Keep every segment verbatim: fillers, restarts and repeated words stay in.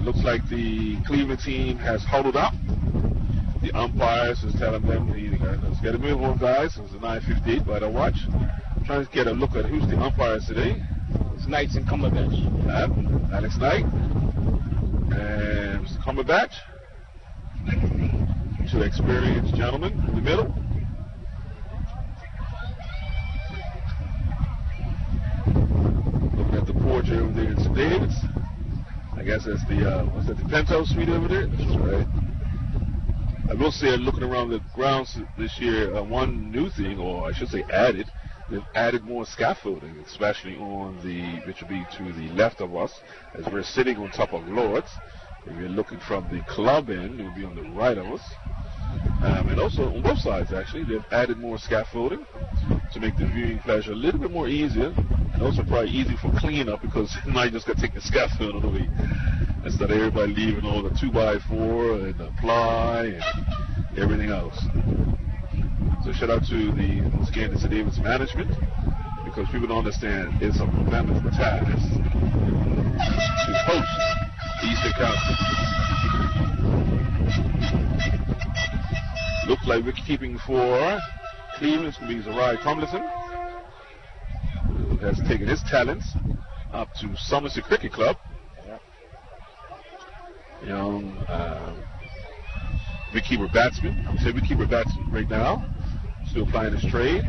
looks like the Cleveland team has huddled up. The umpires is telling them, let's get a move on, guys. It's a nine fifty-eight by the watch. I'm trying to get a look at who's the umpires today. It's Knights and Cumberbatch. Uh, Alex Knight and Mister Cumberbatch. Two experienced gentlemen in the middle. Looking at the porch over there in Saint David's. I guess that's the, uh, what's that, the penthouse suite over there? That's right. I will say, looking around the grounds this year, uh, one new thing, or I should say added, they've added more scaffolding, especially on the, which will be to the left of us, as we're sitting on top of Lord's. If you're looking from the club end, it will be on the right of us. Um, and also on both sides, actually, they've added more scaffolding to make the viewing pleasure a little bit more easier, and also probably easy for cleanup, because you might just got to take the scaffolding away instead of everybody leaving all the two by four and the ply and everything else. So shout out to the once again the Saint David's management, because people don't understand it's a mammoth task to host Eastern Conference. Looks like we're keeping for Cleveland. It's going to be Zariah Tomlinson, who has taken his talents up to Somerset Cricket Club. Young uh, wicketkeeper batsman. I would say wicketkeeper batsman right now. Still playing his trade.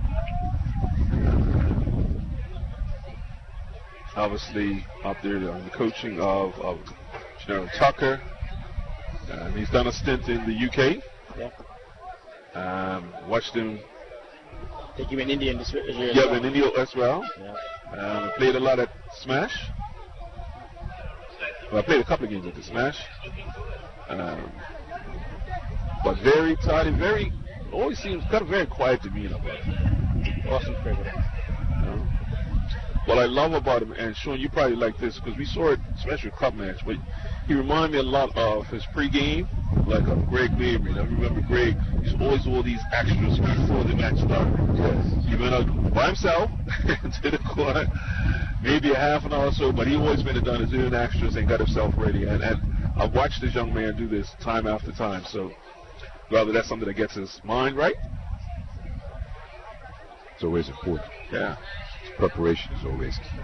Obviously, up there on the coaching of, of General Tucker. Uh, he's done a stint in the U K. Yeah. Um, watched him. I think you in India this year. Yeah, well. in India as well. Yeah. Um, played a lot at Smash. Well, I played a couple of games at the Smash. Um, but very tidy, very, always seems kind of very quiet demeanor about him. Awesome cricketer. Um, what I love about him, and Sean, you probably like this, because we saw it, especially a cup match, but he reminded me a lot of his pregame, like of Greg Mabry. I remember Greg, he's always all these extras before the match started. Yes. He went out by himself to the court, maybe a half an hour or so, but he always been done his own extras and got himself ready. And, and I've watched this young man do this time after time. So rather that's something that gets his mind right. It's always important. Yeah. Preparation is always key.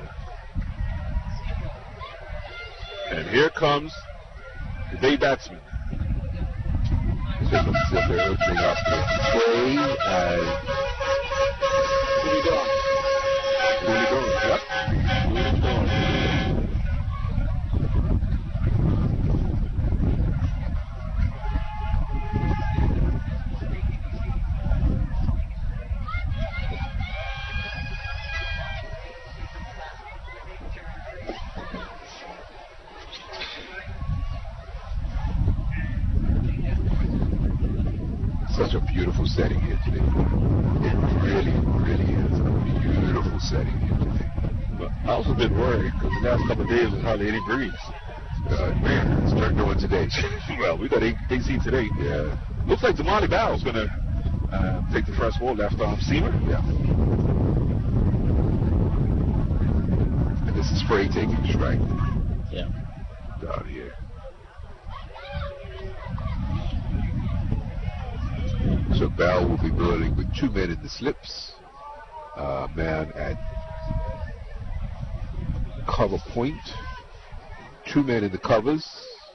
And here comes the day batsman. So it looks as if they're opening up the play. Uh, What are you doing? What are you doing? Yep. What are you doing? Such a beautiful setting here today. It really, really is a beautiful setting here today. But I was a bit worried because the last couple of days was hardly any breeze. Uh, man, it's turned on today. Well, we got A C today. Yeah. Looks like Damali Bowell's going to uh, take the first ball after um, Seamer. Yeah. And this is Frey taking strike. Yeah. Down here. So Bell will be bowling with two men in the slips. Uh, man at cover point. Two men in the covers.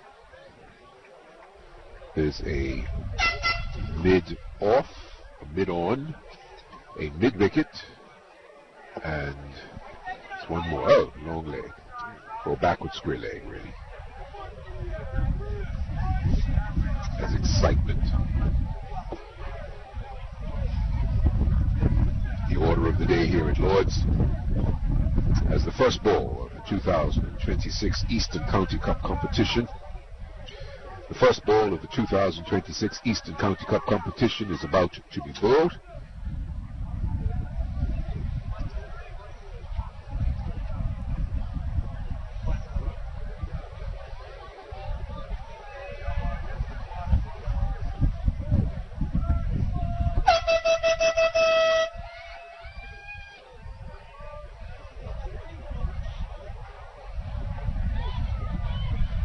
There's a mid-off, a mid-on, a mid-wicket, and it's one more. Oh, long leg. Or backward square leg, really. As excitement. The order of the day here at Lord's as the first ball of the two thousand twenty-six Eastern County Cup competition. The first ball of the two thousand twenty-six Eastern County Cup competition is about to be bowled.